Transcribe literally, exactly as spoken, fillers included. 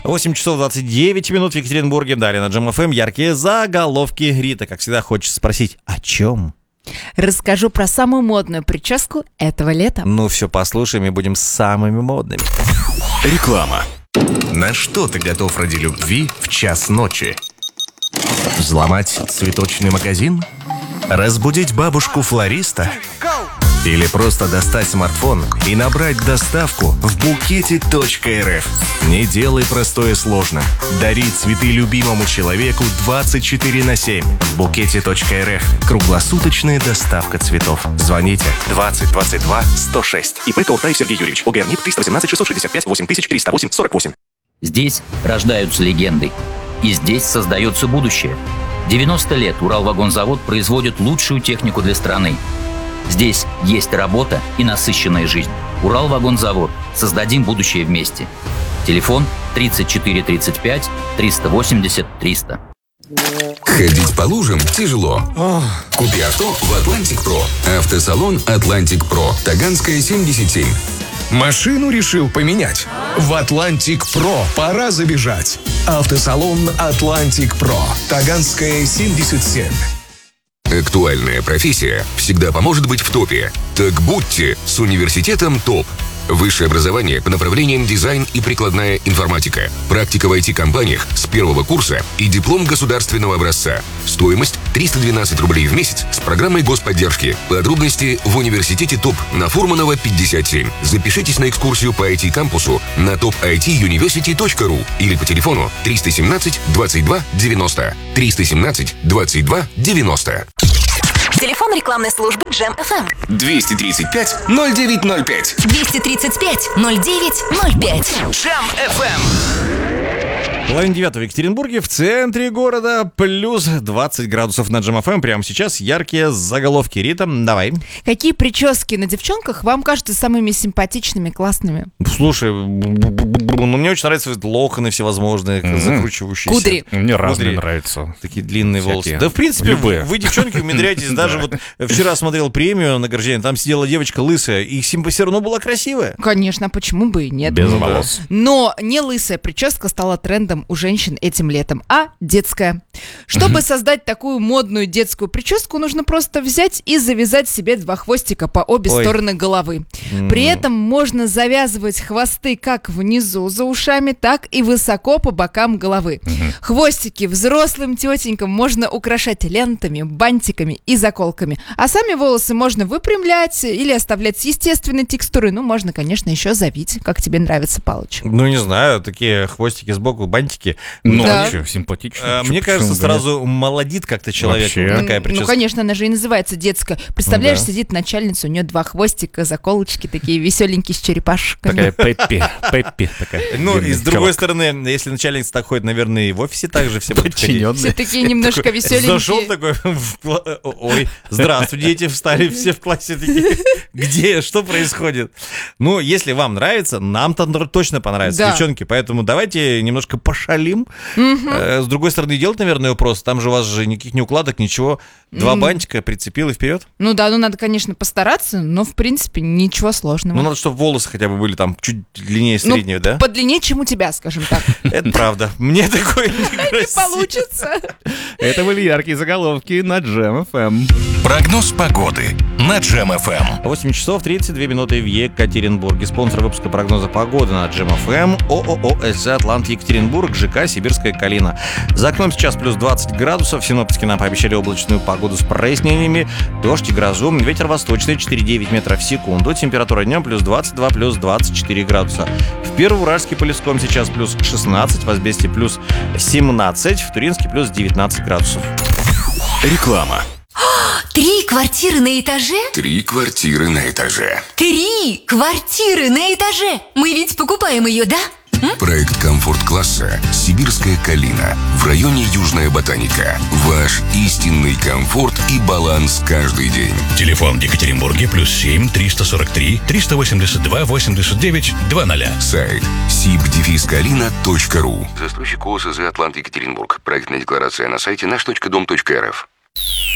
восемь часов двадцать девять минут в Екатеринбурге. Далее на Джем эф эм яркие заголовки. Рита, как всегда, хочется спросить, о чем? Расскажу про самую модную прическу этого лета. Ну все, послушаем и будем самыми модными. Реклама. На что ты готов ради любви в час ночи? Взломать цветочный магазин? Разбудить бабушку-флориста? Или просто достать смартфон и набрать доставку в букете точка эр эф? Не делай простое сложно. Дари цветы любимому человеку двадцать четыре на семь. В букете точка эр эф. Круглосуточная доставка цветов. Звоните двадцать двадцать два сто шесть. ИП Колтай Сергей Юрьевич. ОГР НИП триста восемнадцать шестьсот шестьдесят пять восемь тысяч триста восемь сорок восемь. Здесь рождаются легенды. И здесь создается будущее. девяносто лет Уралвагонзавод производит лучшую технику для страны. Здесь есть работа и насыщенная жизнь. Уралвагонзавод. Создадим будущее вместе. Телефон тридцать четыре тридцать пять триста восемьдесят триста. Ходить по лужам тяжело. Купи авто в Атлантик Про. Автосалон Атлантик Про. Таганская, семьдесят семь. Машину решил поменять? В Атлантик Про пора забежать. Автосалон Атлантик Про. Таганская, семьдесят семь. Актуальная профессия всегда поможет быть в топе. Так будьте с университетом ТОП. Высшее образование по направлениям дизайн и прикладная информатика. Практика в ай ти-компаниях с первого курса и диплом государственного образца. Стоимость триста двенадцать рублей в месяц с программой господдержки. Подробности в университете ТОП на Фурманова, пятьдесят семь. Запишитесь на экскурсию по ай ти-кампусу на топ ай ти юниверсити точка ру или по телефону триста семнадцать двадцать два девяносто. триста семнадцать двадцать два девяносто. Телефон рекламной службы Джем эф эм. двести тридцать пять ноль девять ноль пять. двести тридцать пять ноль девять ноль пять. Джем эф эм. Половина девятого в Екатеринбурге, в центре города, плюс двадцать градусов на Джем эф эм. Прямо сейчас яркие заголовки. Рита, давай. Какие прически на девчонках вам кажутся самыми симпатичными, классными? Слушай, ну мне очень нравятся локоны всевозможные, mm-hmm. закручивающиеся. Кудри. Мне разные нравятся. Такие длинные Всякие. волосы. Да, в принципе, Любые. вы, девчонки, умудряетесь. Даже вот вчера смотрел премию награждения, там сидела девочка лысая, и Симба все равно была красивая. Конечно, почему бы и нет. Без волос. Но не лысая прическа стала трендом у женщин этим летом, а детская. Чтобы создать такую модную детскую прическу, нужно просто взять и завязать себе два хвостика по обе Ой. стороны головы. При этом можно завязывать хвосты как внизу за ушами, так и высоко по бокам головы. Хвостики взрослым тетенькам можно украшать лентами, бантиками и заколками. А сами волосы можно выпрямлять или оставлять с естественной текстурой. Ну, можно, конечно, еще завить, как тебе нравится, Палыч. Ну, не знаю, такие хвостики сбоку, бантики. Ну, Да. вообще, симпатично. А, Чё, Мне почему кажется, бы сразу молодит как-то человек. Вообще. Такая Ну, прическа. конечно, она же и называется детская. Представляешь, Да. сидит начальница, у нее два хвостика, заколочки такие веселенькие с черепашками. нет? Такая Пеппи. Пеппи такая. Ну, и Длинный с другой чувак. стороны, если начальница так ходит, наверное, и в офисе также все будут ходить. Подчиненный. Все такие немножко Такой веселенькие. Зашел такой, в кла- ой, здравствуйте, дети встали, все в классе такие, где, что происходит? Ну, если вам нравится, нам-то точно понравится, Да. девчонки, поэтому давайте немножко пошалим. Э, С другой стороны, делать, наверное, ее просто, там же у вас же никаких не укладок, ничего, два бантика прицепил и вперед. Ну да, ну надо, конечно, постараться, но в принципе ничего сложного. Ну, надо, чтобы волосы хотя бы были там чуть длиннее Ну, среднего, да? подлиннее, чем у тебя, скажем так. Это правда. Мне такое не Не красиво. получится. Это были яркие заголовки на Джем эф эм. Прогноз погоды на Джем эф эм. восемь часов тридцать две минуты в Екатеринбурге. Спонсор выпуска прогноза погоды на Джем эф эм ООО СЖ «Атлант Екатеринбург», ЖК «Сибирская Калина». За окном сейчас плюс двадцать градусов. Синоптики нам пообещали облачную погоду с прояснениями. Дождь и грозу. Ветер восточный четыре целых девять метров в секунду. Температура днем плюс двадцать два, плюс двадцать четыре градуса. В Первоуральске полеском сейчас плюс шестнадцать, в Азбесте плюс семнадцать, в Туринске плюс девятнадцать градусов. Реклама. Три квартиры на этаже? Три квартиры на этаже. Три квартиры на этаже! Мы ведь покупаем ее, да? Проект комфорт-класса «Сибирская Калина» в районе Южная Ботаника. Ваш истинный комфорт и баланс каждый день. Телефон в Екатеринбурге плюс семь триста сорок три триста восемьдесят два восемьдесят девять двадцать. Сайт сиб калина точка ру. Застройщик ООО СЗ «Атлант Екатеринбург». Проектная декларация на сайте наш точка дом точка эр эф.